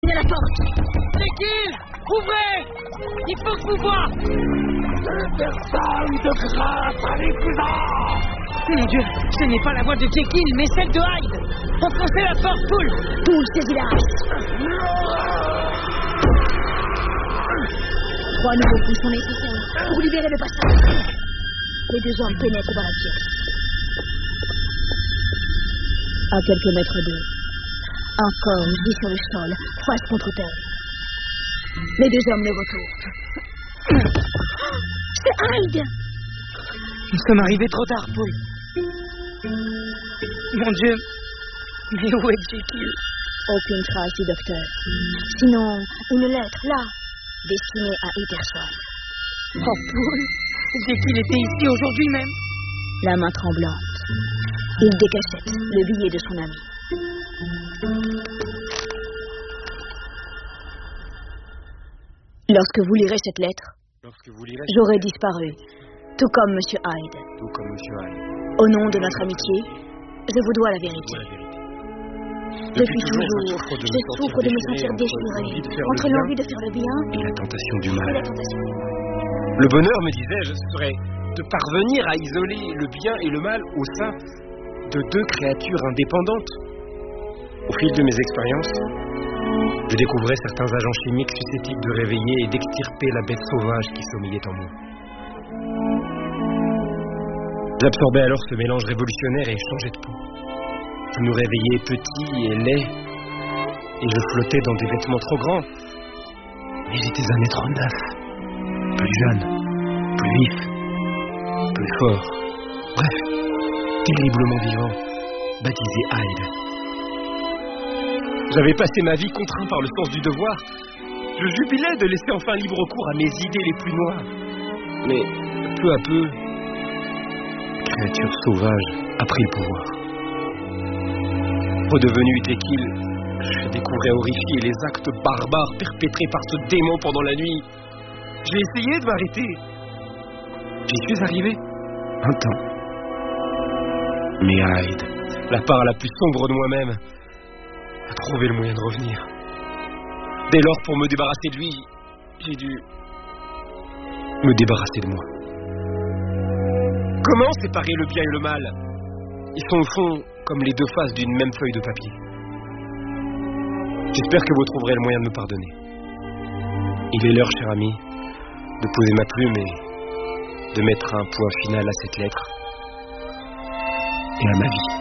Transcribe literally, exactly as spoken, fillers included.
à la porte. C'est qu'il ouvrez. Il faut que vous voie. Personne de grâce à l'épousant. Mon Dieu, ce n'est pas la voix de Jekyll, mais celle de Hyde. Enfoncez la porte, Poule. Poule saisit la hache. Trois nouveaux coups sont nécessaires pour libérer le passage. Les deux hommes pénètrent dans la pièce. À quelques mètres d'eux, un corps gît sur le sol, face contre terre. Les deux hommes le retournent. C'est Hyde! Nous sommes arrivés trop tard, Paul. Mon Dieu, mais où est Jekyll? Aucune trace du docteur. Sinon, une lettre, là, destinée à Utterson. Oh, Paul, Jekyll était ici aujourd'hui même. La main tremblante, il décassette le billet de son ami. Lorsque vous lirez cette lettre, Lorsque vous lirez j'aurai disparu, tout comme Monsieur Hyde. Tout comme Monsieur Hyde. Au nom de notre amitié, je vous dois la vérité. La vérité. Depuis toujours, je souffre de me sentir déchiré entre l'envie de faire le bien et la tentation du et mal. la tentation du mal. Le bonheur, me disais-je, serait de parvenir à isoler le bien et le mal au sein de deux créatures indépendantes. Au fil de mes expériences, je découvrais certains agents chimiques susceptibles de réveiller et d'extirper la bête sauvage qui sommeillait en moi. J'absorbais alors ce mélange révolutionnaire et changeais de peau. Je me réveillais petit et laid, et je flottais dans des vêtements trop grands. Mais j'étais un être neuf, plus jeune, plus vif, plus fort. Bref, terriblement vivant, baptisé Hyde. J'avais passé ma vie contraint par le sens du devoir. Je jubilais de laisser enfin libre cours à mes idées les plus noires. Mais peu à peu, la créature sauvage a pris le pouvoir. Redevenu Jekyll, je découvrais horrifié les actes barbares perpétrés par ce démon pendant la nuit. J'ai essayé de m'arrêter. J'y suis arrivé. Un temps. Mais Hyde, la part la plus sombre de moi-même, a trouvé le moyen de revenir. Dès lors, pour me débarrasser de lui, j'ai dû me débarrasser de moi. Comment séparer le bien et le mal? Ils sont au fond comme les deux faces d'une même feuille de papier. J'espère que vous trouverez le moyen de me pardonner. Il est l'heure, cher ami, de poser ma plume et de mettre un point final à cette lettre et à ma vie.